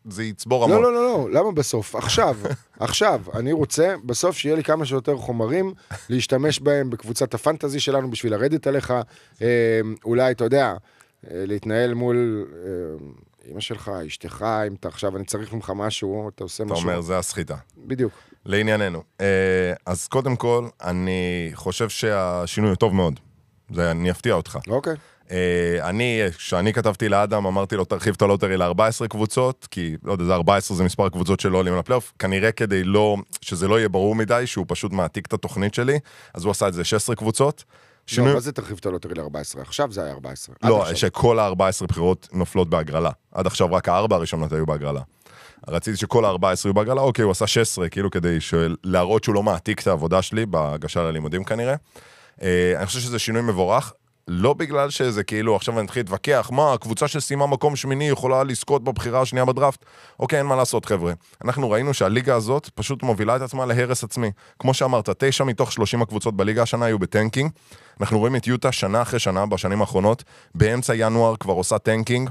זה יצבור המון. לא, למה בסוף? עכשיו, אני רוצה בסוף שיהיה לי כמה שיותר חומרים להשתמש בהם בקבוצת הפנטזי שלנו בשביל לרדת עליך, אולי, אתה יודע, להתנהל מול אמא שלך, אשתך, אם אתה עכשיו, אני צריך ממך משהו, אתה עושה משהו. אתה אומר, זה הסחיטה. בדיוק. לענייננו. אז קודם כל, אני חושב שהשינוי הוא טוב מאוד. אני אפתיע אותך. אוקיי. כשאני כתבתי לאדם, אמרתי לו, תרחיב את הלוטרי ל-14 קבוצות, כי, לא יודע, זה 14 זה מספר קבוצות שלא עולים לפלייאוף, כנראה כדי שזה לא יהיה ברור מדי, שהוא פשוט מעתיק את התוכנית שלי, אז הוא עשה את זה 16 קבוצות. לא, מה זה תרחיב את הלוטרי ל-14? עכשיו זה היה 14. לא, שכל ה-14 בחירות נופלות בהגרלה. עד עכשיו רק ה-4 הראשונות היו בהגרלה. רציתי שכל ה-14 היו בהגרלה, אוקיי, הוא עשה 16, כאילו כדי להראות שהוא לא מעתיק את העבודה שלי, בהגשה ללימודים כנראה. אני חושב שזה שינוי מבורך, לא בגלל שזה כאילו, עכשיו אני אתחיל להתווכח, מה, הקבוצה שסיימה מקום שמיני יכולה לזכות בבחירה השנייה בדראפט? אוקיי, אין מה לעשות, חבר'ה. אנחנו ראינו שהליגה הזאת פשוט מובילה את עצמה להרס עצמי. כמו שאמרת, 9 מתוך 30 הקבוצות בליגה השנה היו בטנקינג. אנחנו רואים את יוטה שנה אחרי שנה בשנים האחרונות, באמצע ינואר כבר עושה טנקינג,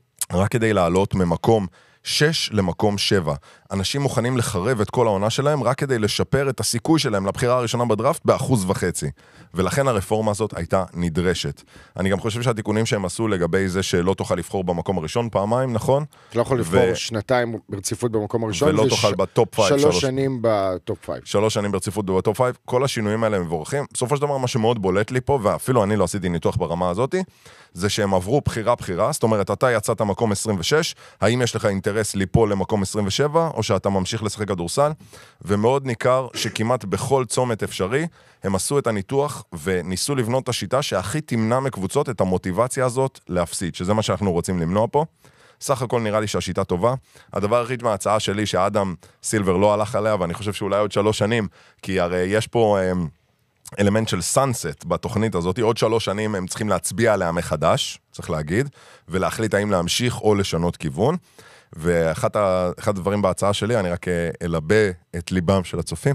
רק כדי לעלות ממקום 6 למקום 7. אנשים מוכנים לחרב את כל העונה שלהם רק כדי לשפר את הסיכוי שלהם לבחירה הראשונה בדראפט ב1.5%. ולכן הרפורמה הזאת הייתה נדרשת. אני גם חושב שהתיקונים שהם עשו לגבי זה שלא תוכל לבחור במקום הראשון פעמיים, נכון? לא יכול לבחור שנתיים ברציפות במקום הראשון. ולא תוכל בטופ 5. 3 שנים בטופ 5. 3 שנים ברציפות בטופ 5. כל השינויים האלה מבורכים. בסופו של דבר מה שמאוד בולט לי פה, ואפילו אני לא עשיתי ניתוח ברמה הזאת, זה שהם עברו בחירה. זאת אומרת, אתה יצאת מקום 26, האם יש לך אינטרס ליפול למקום 27, או שאתה ממשיך לשחק כדורסל, ומאוד ניכר שכמעט בכל צומת אפשרי, הם עשו את הניתוח וניסו לבנות את השיטה שהכי תמנע מקבוצות את המוטיבציה הזאת להפסיד, שזה מה שאנחנו רוצים למנוע פה. סך הכל נראה לי שהשיטה טובה. הדבר הכי מההצעה שלי שאדם סילבר לא הלך עליה, ואני חושב שאולי עוד 3 שנים, כי הרי יש פה אלמנט של סאנסט בתוכנית הזאת, עוד 3 שנים הם צריכים להצביע עליה מחדש, צריך להגיד, ולהחליט האם להמשיך או לשנות כיוון. ואחד הדברים בהצעה שלי, אני רק אלבה את ליבם של הצופים,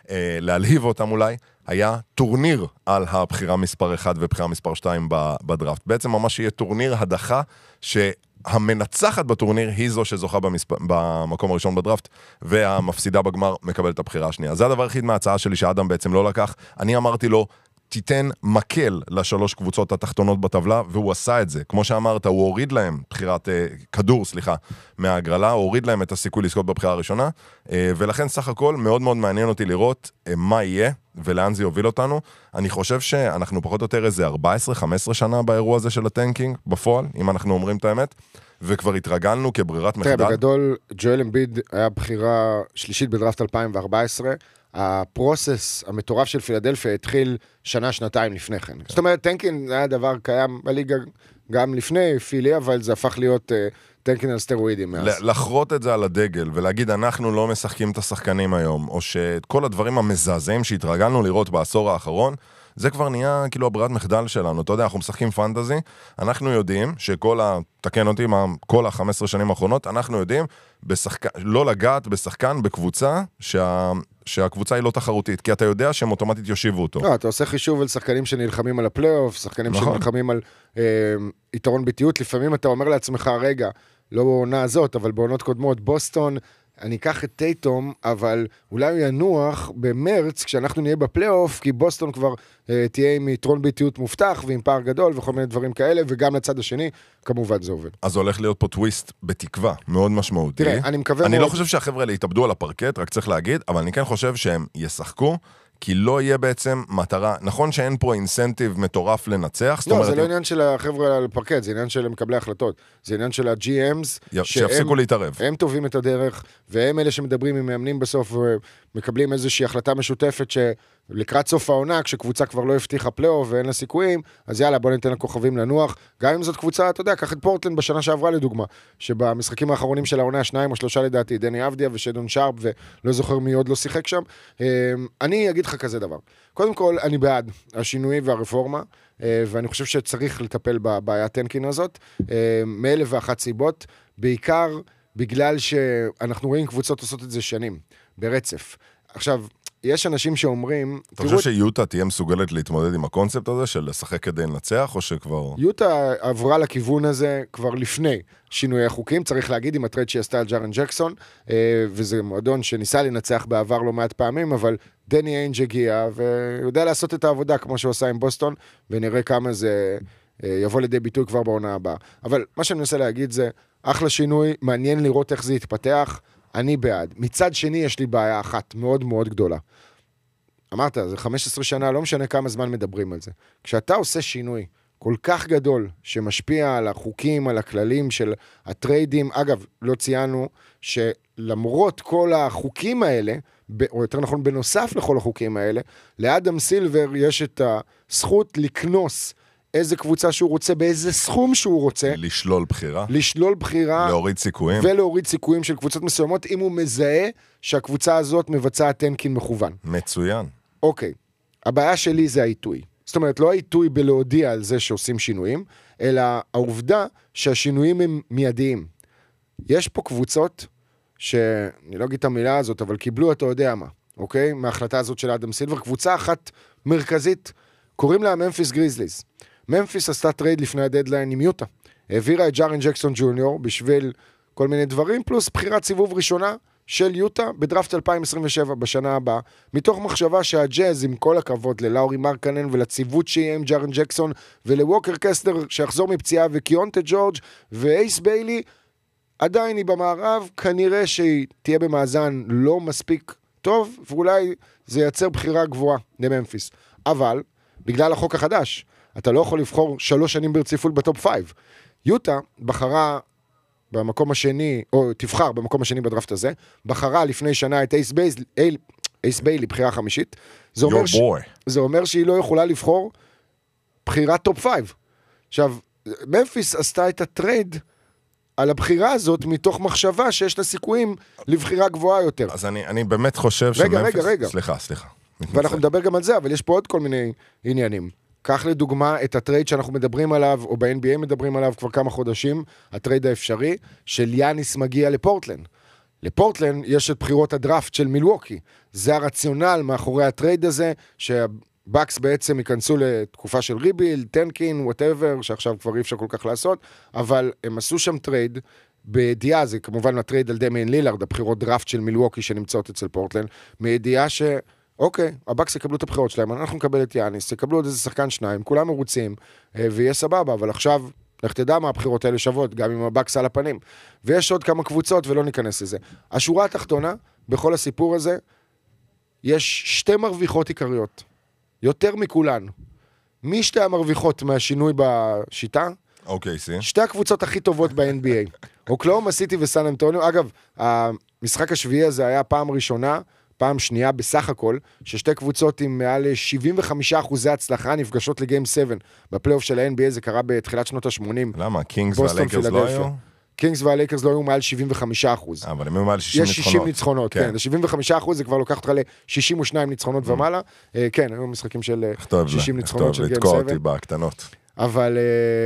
להלהיב אותם אולי, היה טורניר על הבחירה מספר 1 ובחירה מספר 2 בדראפט. בעצם ממש יהיה טורניר הדחה שהמנצחת בטורניר היא זו שזוכה במקום הראשון בדראפט, והמפסידה בגמר מקבל את הבחירה השנייה. זה הדבר הכי מההצעה שלי שאדם בעצם לא לקח. אני אמרתי לו, תיתן מקל ל3 קבוצות התחתונות בטבלה, והוא עשה את זה. כמו שאמרת, הוא הוריד להם כדור, מההגרלה, הוא הוריד להם את הסיכוי לזכות בבחירה הראשונה, ולכן סך הכל מאוד מאוד מעניין אותי לראות מה יהיה, ולאן זה יוביל אותנו. אני חושב שאנחנו פחות או יותר איזה 14-15 שנה באירוע הזה של הטנקינג, בפועל, אם אנחנו אומרים את האמת, וכבר התרגלנו כברירת מחדל. תראה, בגדול, ג'ואל אמביד היה בחירה שלישית בדראפט 2014, הפרוסס המטורף של פילדלפיה התחיל שנה-שנתיים לפני כן. זאת אומרת, טנקינג היה דבר קיים בליגה גם לפני פילי, אבל זה הפך להיות טנקינג על סטרואידים מאז. לחרות את זה על הדגל ולהגיד אנחנו לא משחקים את השחקנים היום, או שאת כל הדברים המזעזעים שהתרגלנו לראות בעשור האחרון, זה כבר נהיה כאילו הברירת מחדל שלנו. אתה יודע, אנחנו משחקים פנטזי, אנחנו יודעים תקן אותי, כל ה-15 שנים האחרונות, אנחנו יודעים לא לגעת בשחקן בקבוצה שהקבוצה היא לא תחרותית, כי אתה יודע שהם אוטומטית יושיבו אותו. לא, אתה עושה חישוב על שחקנים שנלחמים על הפלייאוף, שחקנים שנלחמים על יתרון ביתיות, לפעמים אתה אומר לעצמך, רגע, לא בעונה הזאת, אבל בעונות קודמות, בוסטון, אני אקח את טייטום, אבל אולי הוא ינוח במרץ, כשאנחנו נהיה בפלייאוף, כי בוסטון כבר תהיה עם יתרון ביתיות מובטח, ועם פער גדול, וכל מיני דברים כאלה, וגם לצד השני, כמובן זה עובד. אז הולך להיות פה טוויסט בתקווה, מאוד משמעותי. תראה, אני מקווה מאוד... לא חושב שהחבר'ה האלה יתאבדו על הפרקט, רק צריך להגיד, אבל אני כן חושב שהם ישחקו, כי לא יהיה בעצם מטרה, נכון שאין פה אינסנטיב מטורף לנצח, לא, זה לא עניין של החבר'ה על הפרקט, זה עניין של מקבלי החלטות, זה עניין של ה-GMs, שיפסיקו להתערב. הם טובים את הדרך, והם אלה שמדברים עם מאמנים בסוף, ומקבלים איזושהי החלטה משותפת שלקראת סוף העונה, כשקבוצה כבר לא הבטיחה פלייאוף ואין לה סיכויים, אז יאללה, בוא ניתן לכוכבים לנוח, גם אם זאת קבוצה, אתה יודע, קח את פורטלנד בשנה שעברה לדוגמה, שבמשחקים האחרונים של העונה 2 או 3 לדעתי, דני אבדיה ושדון שרפ, ולא זוכר מי עוד לא שיחק שם. אני אגיד לך כזה דבר. קודם כל, אני בעד השינוי והרפורמה, ואני חושב שצריך לטפל בבעיית טנקין הזאת, מאלף ואחת סיבות, בעיקר בגלל שאנחנו רואים קבוצות עושות את זה שנים, ברצף. עכשיו, יש אנשים שאומרים... אתה חושב שיוטה תהיה מסוגלת להתמודד עם הקונספט הזה של לשחק כדי לנצח, או שכבר... יוטה עברה לכיוון הזה כבר לפני שינוי החוקים, צריך להגיד, עם הטרייד שהיא עשתה על ג'ארן ג'קסון, וזה מועדון שניסה לנצח בעבר לא מעט פעמים, אבל דני איינג' הגיע, ויודע לעשות את העבודה כמו שהוא עושה עם בוסטון, ונראה כמה זה יבוא לידי ביטוי כבר בעונה הבאה. אבל מה שאני מנסה להגיד זה, אחלה שינוי, מעניין לראות איך זה יתפתח, אני בעד. מצד שני יש לי בעיה אחת מאוד מאוד גדולה. אמרת, זה 15 שנה, לא משנה כמה זמן מדברים על זה. כשאתה עושה שינוי כל כך גדול, שמשפיע על החוקים, על הכללים של הטריידים, אגב, לא ציינו שלמרות כל החוקים האלה, או יותר נכון, בנוסף לכל החוקים האלה, לאדם סילבר יש את הזכות לקנוס איזה קבוצה שהוא רוצה, באיזה סכום שהוא רוצה. לשלול בחירה. לשלול בחירה. להוריד סיכויים. ולהוריד סיכויים של קבוצות מסוימות, אם הוא מזהה שהקבוצה הזאת מבצעת טנקין מכוון. מצוין. אוקיי. הבעיה שלי זה העיתוי. זאת אומרת, לא העיתוי בלהודיע על זה שעושים שינויים, אלא העובדה שהשינויים הם מיידיים. יש פה קבוצות, שאני לא אגיד את המילה הזאת, אבל קיבלו, אתה יודע מה, אוקיי? מההחלטה הזאת של אדם סילבר, קבוצה אחת מרכזית, קוראים לה ממפיס גריזליז. ממפיס עשתה טרייד לפני הדדליין עם יוטה. העבירה את ג'ארן ג'קסון ג'וניור בשביל כל מיני דברים, פלוס בחירת סיבוב ראשונה של יוטה בדראפט 2027 בשנה הבאה, מתוך מחשבה שהג'אז, עם כל הכבוד ללאורי מרקנן ולציוות שיהיה עם ג'ארן ג'קסון ולווקר קסטר שיחזור מפציעה וקיונטה ג'ורג' ואייס ביילי, עדיין היא במערב, כנראה שהיא תהיה במאזן לא מספיק טוב, ואולי זה ייצר בחירה גבוהה לממפיס. אבל, בגלל החוק החדש, אתה לא יכול לבחור 3 שנים ברציפות בטופ 5. יוטה בחרה במקום השני, או תבחר במקום השני בדראפט הזה, בחרה לפני שנה את אייס ביילי, בחירה חמישית. זה אומר שהיא לא יכולה לבחור בחירת טופ 5. עכשיו, ממפיס עשתה את הטרייד על הבחירה הזאת מתוך מחשבה שיש לה סיכויים לבחירה גבוהה יותר. אז אני באמת חושב רגע. סליחה. ואנחנו נדבר גם על זה, אבל יש פה עוד כל מיני עניינים. קח לדוגמה את הטרייד שאנחנו מדברים עליו, או ב-NBA מדברים עליו כבר כמה חודשים, הטרייד האפשרי, של יאניס מגיע לפורטלנד. לפורטלנד יש את בחירות הדראפט של מילווקי. זה הרציונל מאחורי הטרייד הזה, שהבקס בעצם ייכנסו לתקופה של ריביל, טנקין, whatever, שעכשיו כבר אי אפשר כל כך לעשות, אבל הם עשו שם טרייד, בידיעה, זה כמובן הטרייד על דמיין לילארד, הבחירות דראפט של מילווקי שנמצאות אצל פורטלנד, מידיעה אוקיי, הבקס יקבלו את הבחירות שלהם, אנחנו נקבל את יאניס, יקבלו עוד איזה שחקן 2, כולם מרוצים, ויהיה סבבה, אבל עכשיו, לך תדע מה הבחירות האלה שוות, גם עם הבקס על הפנים. ויש עוד כמה קבוצות, ולא ניכנס לזה. השורה התחתונה, בכל הסיפור הזה, יש 2 מרוויחות עיקריות, יותר מכולן. מי 2 המרוויחות מהשינוי בשיטה? אוקיי, 2 הקבוצות הכי טובות ב-NBA. אוקלהומה סיטי וסן אנטוניו. אגב, המשחק השביעי הזה היה פעם ראשונה, פעם שנייה בסך הכל, ששתי קבוצות עם מעל 75% הצלחה נפגשות לגיים 7. בפלייאוף של ה-NBA זה קרה בתחילת שנות ה-80. למה? קינגס והלייקרס לא היו? קינגס והלייקרס לא היו מעל 75%. אבל הם היו מעל 60 ניצחונות. יש 60 ניצחונות, כן. 75% זה כבר לוקח אותך ל-62 ניצחונות ומעלה. כן, היו משחקים של 60 ניצחונות של גיים 7. לתקוע אותי בקטנות. אבל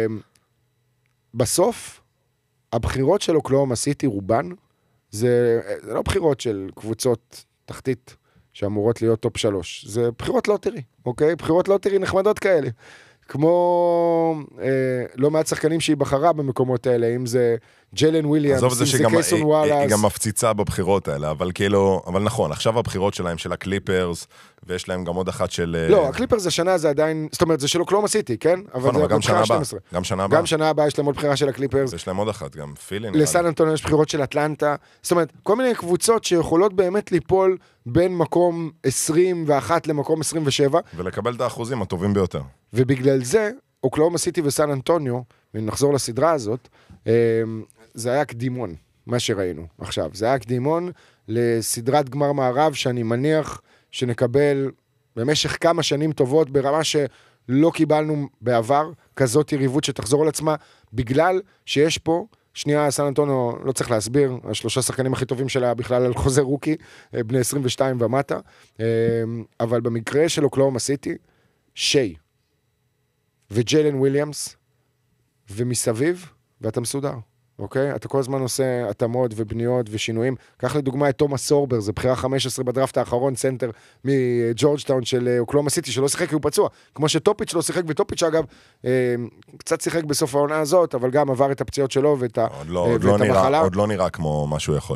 בסוף, הבחירות של אוקלהומה סיטי רובן, זה לא בחירות של קבוצות תחתית שאמורות להיות טופ 3. זה בחירות לוטרי, אוקיי? בחירות לוטרי נחמדות כאלה. כמו לא מעט שחקנים שהיא בחרה במקומות האלה, אם זה ג'לן וויליאמס, אם זה קייסון וואלאס. היא גם מפציצה בבחירות האלה, אבל כאילו, אבל נכון, עכשיו הבחירות שלהם של הקליפרס, ויש להם גם עוד אחת של... לא, הקליפרס השנה זה עדיין, זאת אומרת, זה של אוקלהומה סיטי, כן? אבל זה גם שנה הבאה. גם שנה הבאה יש להם עוד בחירה של הקליפרס. יש להם עוד אחת, גם פילין. לסן אנטוניו יש בחירות של אטלנטה. זאת אומרת, כל מיני קבוצות שיכולות באמת ליפול בין מקום 21 למקום 27. ולקבל את האחוזים הטובים ביותר. ובגלל זה, אוקלהומה סיטי וסן אנטוניו, ונחזור לסדרה הזאת, זה היה קדימון, מה שראינו עכשיו. זה היה קדימון לסדרת גמר מערב, שאני מניח שנקבל במשך כמה שנים טובות, ברמה שלא קיבלנו בעבר, כזאת יריבות שתחזור על עצמה, בגלל שיש פה, שנייה, סן אנטוניו, לא צריך להסביר, 3 שחקנים הכי טובים שלה בכלל על חוזה רוקי, בני 22 ומטה, אבל במקרה של אוקלהומה סיטי, שי, וג'לן וויליאמס, ומסביב, ואתה מסודר. אוקיי? אתה כל הזמן עושה התאמות ובניות ושינויים. קח לדוגמה את תומאס סורבר, זה בחירה 15 בדראפט האחרון, סנטר מג'ורג'טאון של אוקלהומה סיטי, שלא שיחק כי הוא פצוע. כמו שטופיץ' לא שיחק, וטופיץ' אגב, קצת שיחק בסוף העונה הזאת, אבל גם עבר את הפציעות שלו ואת המחלה. עוד לא נראה כמו מה שהוא יכול